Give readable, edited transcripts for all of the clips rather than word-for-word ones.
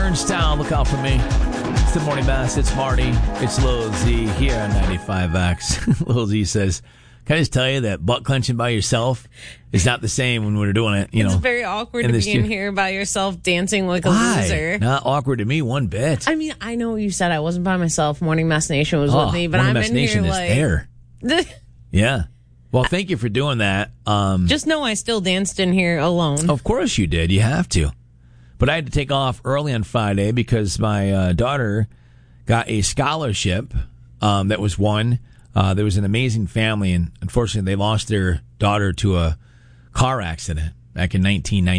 Turnstile, look out for me. It's the Morning Mass. It's Marty. It's Lil Z here on 95X. Lil Z says, can I just tell you that butt clenching by yourself is not the same when we're doing it, It's very awkward to be in here by yourself dancing like a loser. Not awkward to me one bit. I mean, I know you said I wasn't by myself. Morning Mass Nation was with me, but Morning I'm Mass in Nation here is there. Yeah. Well, thank you for doing that. Just know I still danced in here alone. Of course you did. You have to. But I had to take off early on Friday because my daughter got a scholarship that was won. There was an amazing family, and unfortunately, they lost their daughter to a car accident back in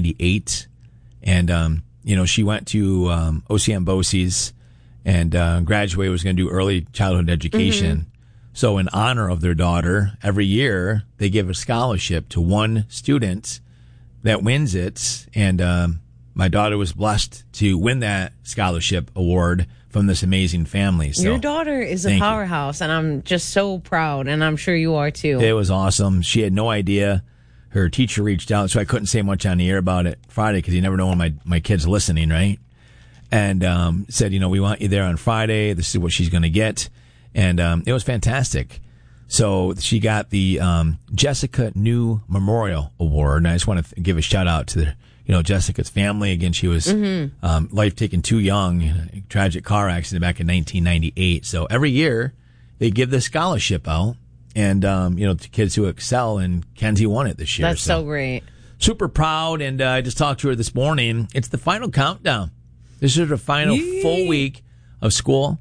1998. And, she went to OCM BOCES and graduated, was going to do early childhood education. Mm-hmm. So in honor of their daughter, every year, they give a scholarship to one student that wins it. And my daughter was blessed to win that scholarship award from this amazing family. So, your daughter is a powerhouse, and I'm just so proud, and I'm sure you are too. It was awesome. She had no idea. Her teacher reached out, so I couldn't say much on the air about it Friday because you never know when my kid's listening, right? And said, we want you there on Friday. This is what she's going to get. And it was fantastic. So she got the Jessica New Memorial Award, and I just want to give a shout out to Jessica's family. Again, she was life taken too young, tragic car accident back in 1998. So every year they give this scholarship out, and to kids who excel. And Kenzie won it this year. That's so great. Super proud. And I just talked to her this morning. It's the final countdown. This is the final full week of school.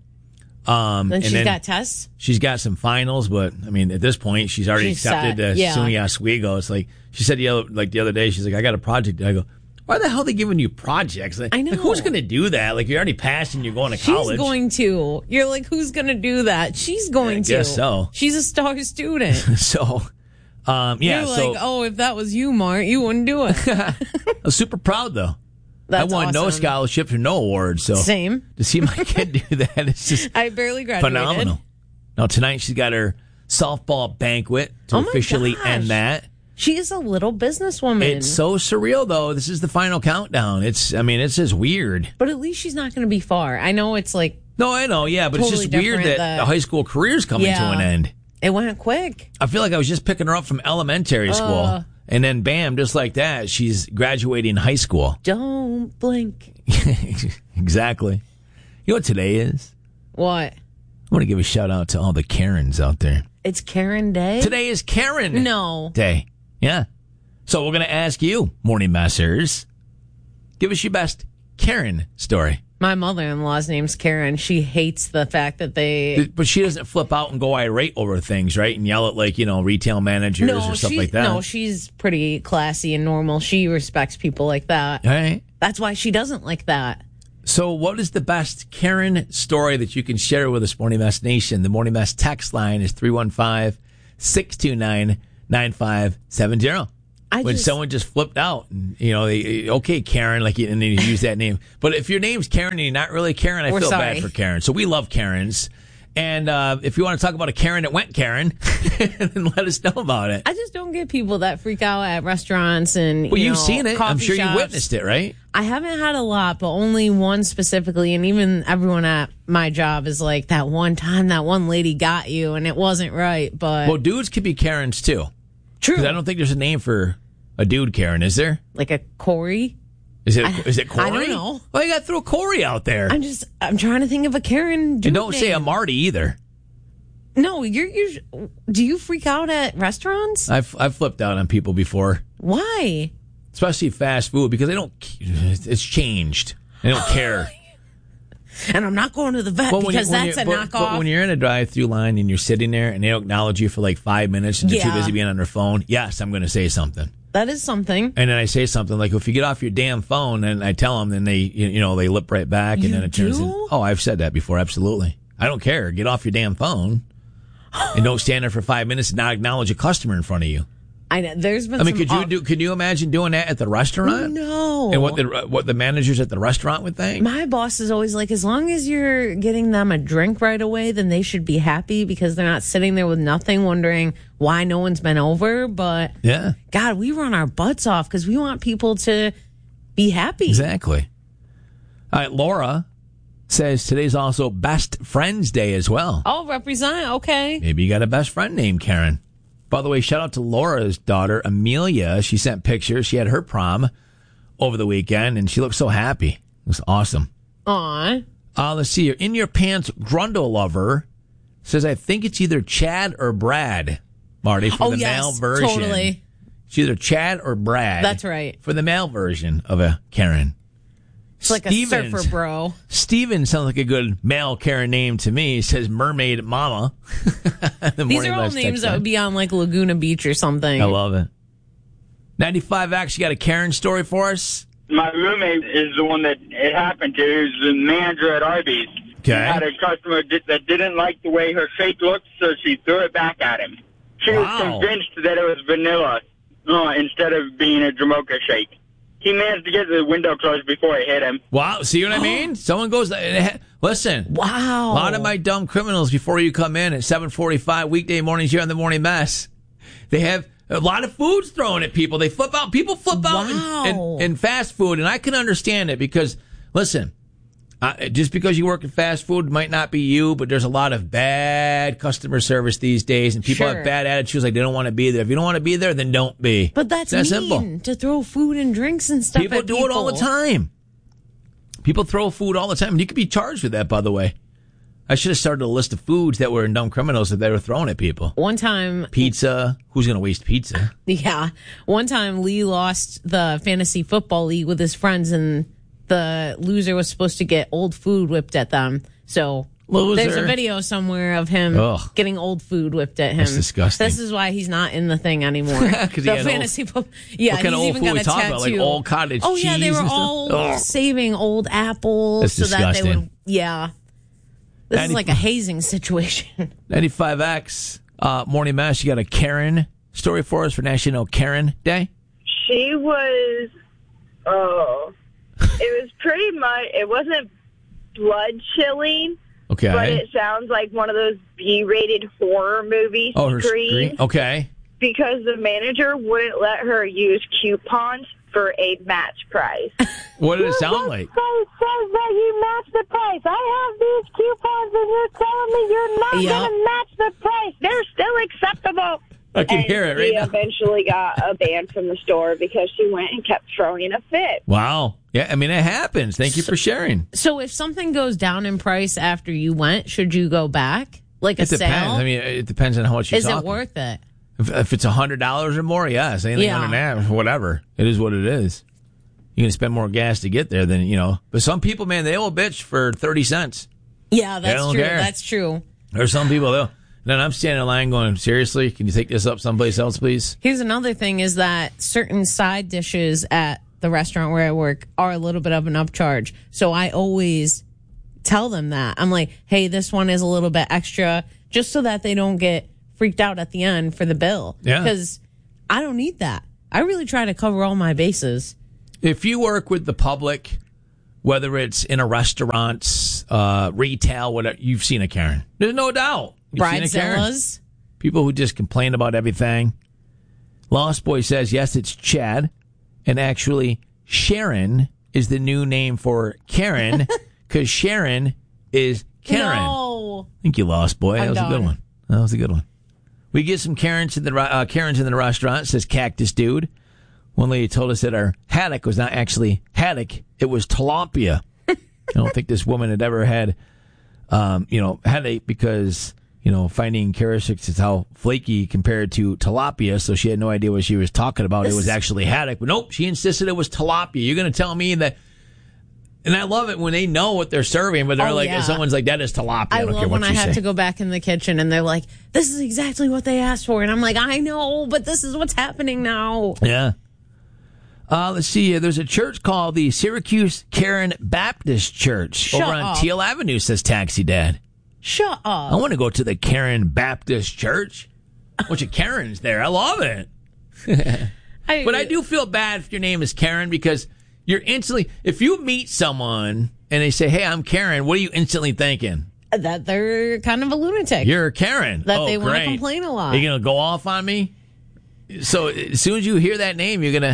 Then she's got tests? She's got some finals, but, at this point, she's already accepted SUNY Oswego. It's like, she said the other day, she's like, I got a project. I go, why the hell are they giving you projects? Like, I know. Like, who's going to do that? Like, you're already passed and you're going to college. She's going to. You're like, who's going to do that? She's going to. I guess so. She's a star student. So, You're like, if that was you, Mart, you wouldn't do it. I'm super proud, though. That's I won awesome. no scholarships or no awards. So same. To see my kid do that, it's just I barely graduated. Phenomenal. Now, tonight she's got her softball banquet to officially end that. She is a little businesswoman. It's so surreal, though. This is the final countdown. It's just weird. But at least she's not going to be far. I know it's like... No, I know, yeah, but totally it's just weird that the high school career's coming to an end. It went quick. I feel like I was just picking her up from elementary school. And then, bam, just like that, she's graduating high school. Don't blink. Exactly. You know what today is? What? I want to give a shout out to all the Karens out there. It's Karen Day? Today is Karen Day. Yeah. So we're going to ask you, Morning Masters, give us your best Karen story. My mother-in-law's name's Karen. She hates the fact that But she doesn't flip out and go irate over things, right? And yell at, retail managers or stuff like that. No, she's pretty classy and normal. She respects people like that. All right. That's why she doesn't like that. So what is the best Karen story that you can share with us, Morning Mass Nation? The Morning Mass text line is 315-629-9570. When someone just flipped out, and, okay, Karen, and then you use that name. But if your name's Karen and you're not really Karen, I feel bad for Karen. So we love Karens. And if you want to talk about a Karen that went Karen, then let us know about it. I just don't get people that freak out at restaurants and you've seen it. I'm sure shops. You witnessed it, right? I haven't had a lot, but only one specifically. And even everyone at my job is like, that one time that one lady got you and it wasn't right. But well, dudes could be Karens too. True. Because I don't think there's a name for a dude Karen, is there? Like a Corey? Is it Corey? I don't know. Well, you got to throw Corey out there. I'm trying to think of a Karen dude And don't say a Marty either. No, do you freak out at restaurants? I've flipped out on people before. Why? Especially fast food, because it's changed. They don't care. And I'm not going to the vet because that's a knockoff. But when you're in a drive-through line and you're sitting there and they don't acknowledge you for 5 minutes and they're too busy being on their phone, yes, I'm going to say something. That is something. And then I say something like, if you get off your damn phone, and I tell them, then they lip right back, and then it turns in. Oh, I've said that before, absolutely. I don't care. Get off your damn phone and don't stand there for 5 minutes and not acknowledge a customer in front of you. I know. There's been. Could you imagine doing that at the restaurant? No. And what the managers at the restaurant would think? My boss is always like, as long as you're getting them a drink right away, then they should be happy because they're not sitting there with nothing, wondering why no one's been over. But yeah, God, we run our butts off because we want people to be happy. Exactly. All right, Laura says today's also Best Friends Day as well. Oh, represent. Okay. Maybe you got a best friend named Karen. By the way, shout out to Laura's daughter, Amelia. She sent pictures. She had her prom over the weekend, and she looked so happy. It was awesome. Aw. Let's see here. In Your Pants Grundle Lover says, I think it's either Chad or Brad, Marty, for the male version. Totally. It's either Chad or Brad. That's right. For the male version of a Karen. It's like a surfer bro. Steven sounds like a good male Karen name to me. He says Mermaid Mama. These are all names that would be on like Laguna Beach or something. I love it. 95X, you got a Karen story for us? My roommate is the one that it happened to. He's the manager at Arby's. Okay. He had a customer that didn't like the way her shake looked, so she threw it back at him. She was convinced that it was vanilla instead of being a Jamocha shake. He managed to get the window closed before it hit him. Wow, see what I mean? Someone goes, listen. Wow. A lot of my dumb criminals, before you come in at 7:45 weekday mornings here on the Morning Mess, they have a lot of foods thrown at people. They flip out. People flip out in fast food, and I can understand it because, listen, just because you work in fast food might not be you, but there's a lot of bad customer service these days, and people have bad attitudes like they don't want to be there. If you don't want to be there, then don't be. But that's mean simple. To throw food and drinks and stuff People at do it all the time. People throw food all the time. And you could be charged with that, by the way. I should have started a list of foods that were in dumb criminals that they were throwing at people. One time... Pizza. Who's going to waste pizza? Yeah. One time, Lee lost the fantasy football league with his friends, and the loser was supposed to get old food whipped at them. So there's a video somewhere of him getting old food whipped at him. That's disgusting. This is why he's not in the thing anymore. The fantasy football. Yeah, what kind he's of old even food got we a talking tattoo. about? Like old cottage cheese. Oh yeah, they were and all saving old apples That's so disgusting. that they would. Yeah. This is like a hazing situation. 95X, Morning Mass, you got a Karen story for us for National Karen Day? She was, it was pretty much, it wasn't blood chilling, Okay. but it sounds like one of those B-rated horror movie her screens. screen? Okay. Because the manager wouldn't let her use coupons for a match price. What did it sound like? It says that you match the price. I have these coupons and you're telling me you're not going to match the price. They're still acceptable. I can hear it right now. She eventually got a ban from the store because she went and kept throwing a fit. Wow. Yeah, I mean, it happens. Thank you for sharing. So if something goes down in price after you went, should you go back? Like It depends. I mean, it depends on how much you're talking. Is it worth it? If it's $100 or more, yes. Anything under that, whatever. It is what it is. You're going to spend more gas to get there than, But some people, man, they will bitch for 30 cents. Yeah, that's true. Care. That's true. There's some people, and then I'm standing in line going, seriously, can you take this up someplace else, please? Here's another thing is that certain side dishes at the restaurant where I work are a little bit of an upcharge. So I always tell them that. I'm like, hey, this one is a little bit extra, just so that they don't get freaked out at the end for the bill. Yeah. Because I don't need that. I really try to cover all my bases. If you work with the public, whether it's in a restaurant, retail, whatever, you've seen a Karen. There's no doubt. You've seen a Karen. Bridezillas. People who just complain about everything. Lost Boy says, yes, it's Chad. And actually, Sharon is the new name for Karen because Sharon is Karen. No. Thank you, Lost Boy. That was a good one. That was a good one. We get some Karens in the restaurant, says Cactus Dude. One lady told us that our haddock was not actually haddock, it was tilapia. I don't think this woman had ever had, headache because, finding Karasik is how flaky compared to tilapia, so she had no idea what she was talking about. It was actually haddock. But nope, she insisted it was tilapia. You're going to tell me that. And I love it when they know what they're serving, but they're someone's like, that is tilapia. I don't care what you say. I love when I have to go back in the kitchen and they're like, this is exactly what they asked for. And I'm like, I know, but this is what's happening now. Yeah. Let's see. There's a church called the Syracuse Karen Baptist Church over on Teal Avenue, says Taxi Dad. Shut up. I want to go to the Karen Baptist Church. A bunch of Karens there. I love it. But I do feel bad if your name is Karen because you're instantly, if you meet someone and they say, hey, I'm Karen, what are you instantly thinking? That they're kind of a lunatic. You're a Karen. That they want to complain a lot. Are you going to go off on me? So as soon as you hear that name, you're going to,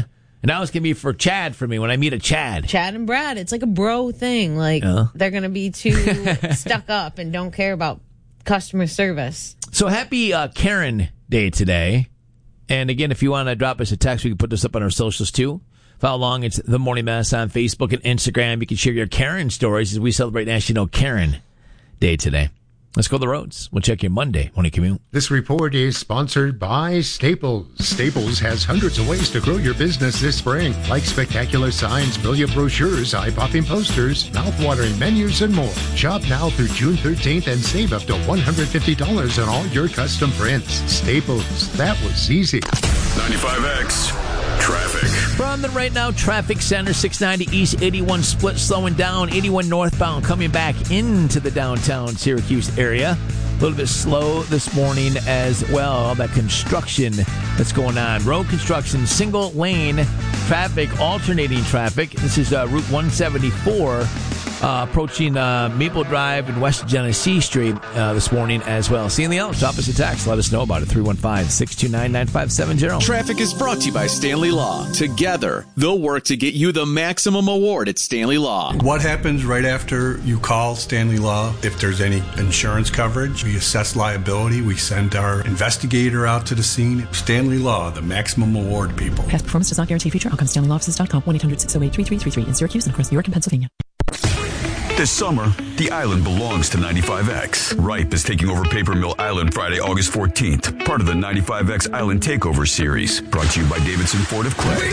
And now it's going to be for Chad for me when I meet a Chad. Chad and Brad. It's like a bro thing. Like, they're going to be too stuck up and don't care about customer service. So happy Karen Day today. And again, if you want to drop us a text, we can put this up on our socials too. Follow along. It's The Morning Mess on Facebook and Instagram. You can share your Karen stories as we celebrate National Karen Day today. Let's go to the roads. We'll check your Monday morning commute. This report is sponsored by Staples. Staples has hundreds of ways to grow your business this spring, like spectacular signs, brilliant brochures, eye-popping posters, mouth-watering menus, and more. Shop now through June 13th and save up to $150 on all your custom prints. Staples. That was easy. 95X. Traffic. From the Right Now Traffic Center, 690 East 81 split slowing down, 81 northbound coming back into the downtown Syracuse area. A little bit slow this morning as well. All that construction that's going on. Road construction, single lane traffic, alternating traffic. This is Route 174 approaching Maple Drive and West Genesee Street this morning as well. See you in the else. Drop us a text. Let us know about it. 315-629-9570. Traffic is brought to you by Stanley Law. Together, they'll work to get you the maximum award at Stanley Law. What happens right after you call Stanley Law? If there's any insurance coverage, we assess liability. We send our investigator out to the scene. Stanley Law, the maximum award people. Past performance does not guarantee future outcomes. StanleyLawOffices.com, 1-800-608-3333 in Syracuse and across New York and Pennsylvania. This summer, the island belongs to 95X. Ripe is taking over Paper Mill Island Friday, August 14th. Part of the 95X Island Takeover series. Brought to you by Davidson Ford of Clay.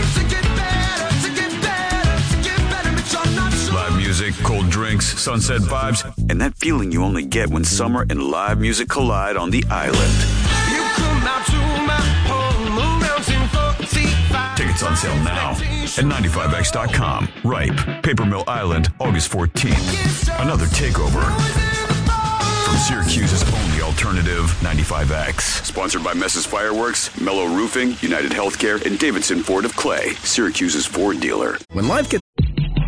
Live music, cold drinks, sunset vibes, and that feeling you only get when summer and live music collide on the island. Tickets on sale now at 95X.com. Ripe, Paper Mill Island, August 14th. Another takeover from Syracuse's only alternative, 95X. Sponsored by Mess's Fireworks, Mellow Roofing, United Healthcare, and Davidson Ford of Clay, Syracuse's Ford dealer. When life gets